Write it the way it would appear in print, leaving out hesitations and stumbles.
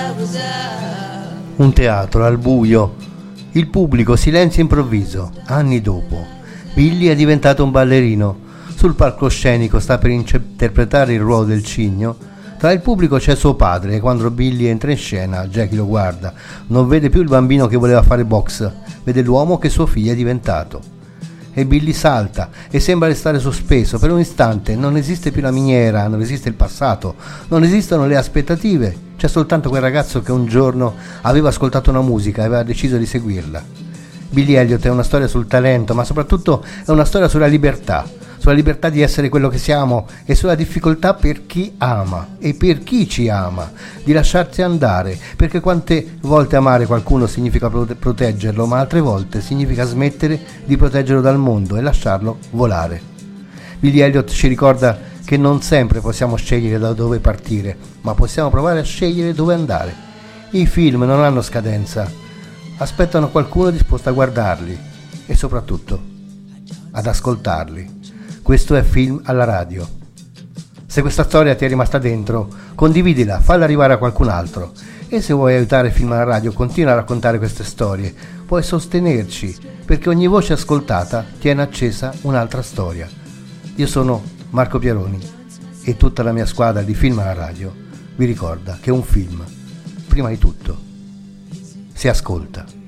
Un teatro al buio, il pubblico, silenzio improvviso. Anni dopo, Billy è diventato un ballerino. Sul palcoscenico sta per interpretare il ruolo del cigno. Tra il pubblico c'è suo padre e quando Billy entra in scena, Jackie lo guarda. Non vede più il bambino che voleva fare box, vede l'uomo che suo figlio è diventato. E Billy salta e sembra restare sospeso. Per un istante non esiste più la miniera, non esiste il passato, non esistono le aspettative. C'è soltanto quel ragazzo che un giorno aveva ascoltato una musica e aveva deciso di seguirla. Billy Elliot è una storia sul talento, ma soprattutto è una storia sulla libertà di essere quello che siamo e sulla difficoltà per chi ama e per chi ci ama, di lasciarsi andare, perché quante volte amare qualcuno significa proteggerlo, ma altre volte significa smettere di proteggerlo dal mondo e lasciarlo volare. Billy Elliot ci ricorda che non sempre possiamo scegliere da dove partire, ma possiamo provare a scegliere dove andare. I film non hanno scadenza, aspettano qualcuno disposto a guardarli e soprattutto ad ascoltarli. Questo è Film alla radio. Se questa storia ti è rimasta dentro, condividila, falla arrivare a qualcun altro. E se vuoi aiutare Film alla radio, continua a raccontare queste storie. Puoi sostenerci, perché ogni voce ascoltata tiene accesa un'altra storia. Io sono Marco Pieroni e tutta la mia squadra di Film alla radio vi ricorda che un film, prima di tutto, si ascolta.